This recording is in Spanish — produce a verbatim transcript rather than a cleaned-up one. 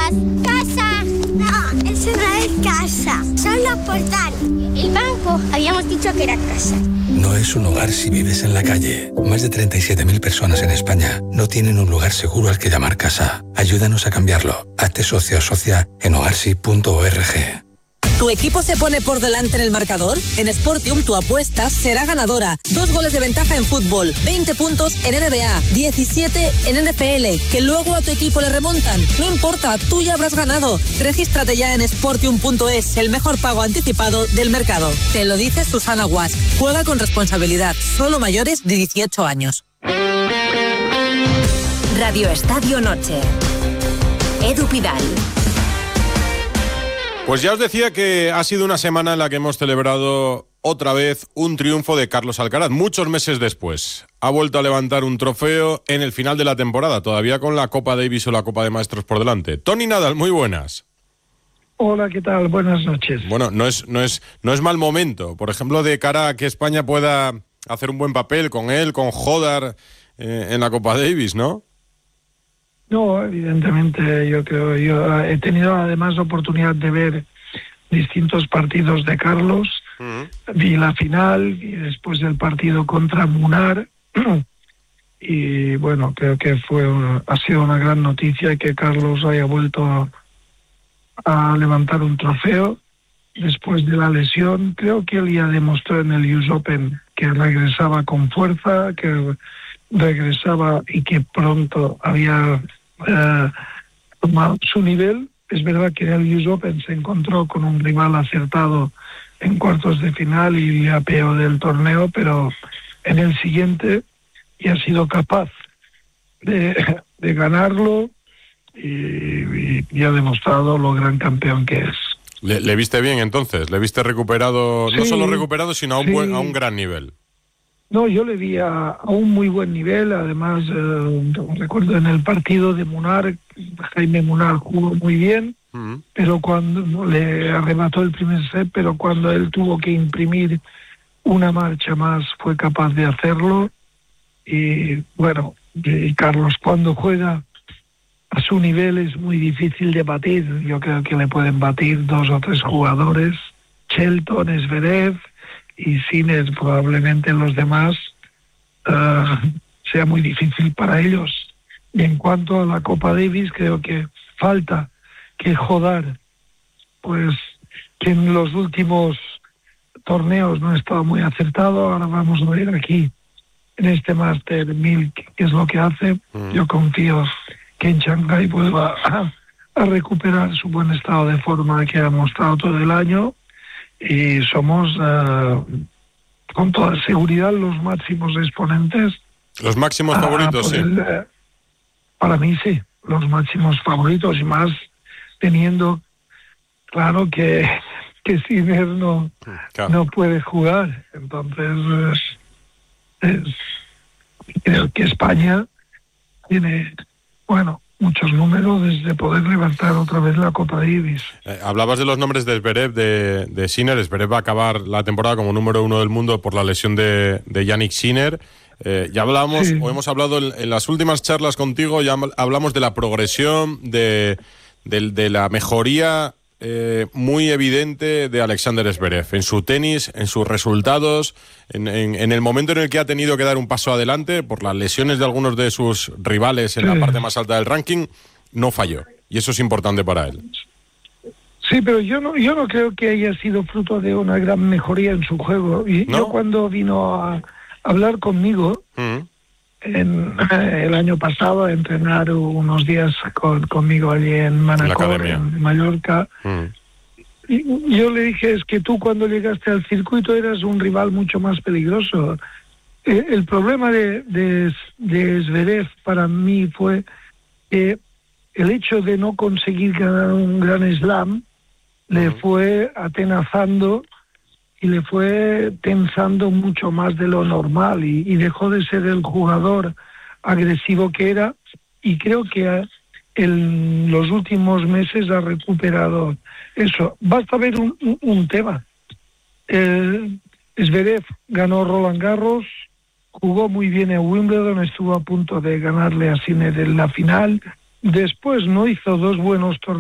Casas. ¡Casa! No, eso no es casa. Son los portales. El banco, habíamos dicho que era casa. No es un hogar si vives en la calle. Más de treinta y siete mil personas en España no tienen un lugar seguro al que llamar casa. Ayúdanos a cambiarlo. Hazte socio o socia en hogarsi punto org. ¿Tu equipo se pone por delante en el marcador? En Sportium tu apuesta será ganadora. Dos goles de ventaja en fútbol, veinte puntos en N B A, diecisiete en N F L. Que luego a tu equipo le remontan. No importa, tú ya habrás ganado. Regístrate ya en sportium punto es, el mejor pago anticipado del mercado. Te lo dice Susana Guas. Juega con responsabilidad. Solo mayores de dieciocho años. Radio Estadio Noche. Edu Pidal. Pues ya os decía que ha sido una semana en la que hemos celebrado otra vez un triunfo de Carlos Alcaraz, muchos meses después. Ha vuelto a levantar un trofeo en el final de la temporada, todavía con la Copa Davis o la Copa de Maestros por delante. Tony Nadal, muy buenas. Hola, ¿qué tal? Buenas noches. Bueno, no es, no es, no es mal momento, por ejemplo, de cara a que España pueda hacer un buen papel con él, con Jodar eh, en la Copa Davis, ¿no? No, evidentemente yo creo, yo he tenido además la oportunidad de ver distintos partidos de Carlos, uh-huh. Vi la final y después del partido contra Munar y bueno, creo que fue ha sido una gran noticia que Carlos haya vuelto a, a levantar un trofeo después de la lesión. Creo que él ya demostró en el U S Open que regresaba con fuerza, que regresaba y que pronto había Uh, tomado su nivel. Es verdad que en el U S Open se encontró con un rival acertado en cuartos de final y le apeó del torneo, pero en el siguiente ya ha sido capaz de, de ganarlo y, y, y ha demostrado lo gran campeón que es. ¿Le, le viste bien entonces? ¿Le viste recuperado, sí, no solo recuperado, sino a un, sí. buen, a un gran nivel? No, yo le vi a, a un muy buen nivel, además eh, recuerdo en el partido de Munar, Jaime Munar jugó muy bien, uh-huh. pero cuando le arrebató el primer set, pero cuando él tuvo que imprimir una marcha más fue capaz de hacerlo, y bueno, y Carlos cuando juega a su nivel es muy difícil de batir. Yo creo que le pueden batir dos o tres jugadores, Shelton, Zverev, y Sinner, probablemente los demás uh, sea muy difícil para ellos. Y en cuanto a la Copa Davis, creo que falta que Jodar, pues que en los últimos torneos no ha estado muy acertado. Ahora vamos a ver aquí en este Master mil qué es lo que hace. Mm. Yo confío que en Shanghái vuelva a, a recuperar su buen estado de forma que ha mostrado todo el año. Y somos, uh, con toda seguridad, los máximos exponentes. Los máximos uh, favoritos, sí. El, uh, para mí, sí, los máximos favoritos, y más teniendo claro que, que Sinner no, claro. no puede jugar. Entonces, es, es, creo que España tiene, bueno, muchos números desde poder levantar otra vez la Copa Davis. Eh, hablabas de los nombres de Zverev, de, de Sinner. Zverev va a acabar la temporada como número uno del mundo por la lesión de, de Yannick Sinner. Eh, ya hablamos, sí. o hemos hablado en, en las últimas charlas contigo, ya hablamos de la progresión, de, de, de la mejoría eh, muy evidente de Alexander Zverev en su tenis, en sus resultados, en, en, en el momento en el que ha tenido que dar un paso adelante por las lesiones de algunos de sus rivales en sí. la parte más alta del ranking, no falló, y eso es importante para él. Sí, pero yo no, yo no creo que haya sido fruto de una gran mejoría en su juego. Y ¿no? Yo cuando vino a hablar conmigo uh-huh. en, eh, el año pasado, a entrenar unos días con, conmigo allí en Manacor, en, en Mallorca, uh-huh. y yo le dije, es que tú cuando llegaste al circuito eras un rival mucho más peligroso. Eh, el problema de, de, de Zverev para mí fue que el hecho de no conseguir ganar un gran slam le uh-huh. fue atenazando y le fue tensando mucho más de lo normal, y, y dejó de ser el jugador agresivo que era, y creo que en los últimos meses ha recuperado eso. Basta ver un, un, un tema. Eh, Zverev ganó Roland Garros, jugó muy bien en Wimbledon, estuvo a punto de ganarle a Sinner en la final, después no hizo dos buenos torneos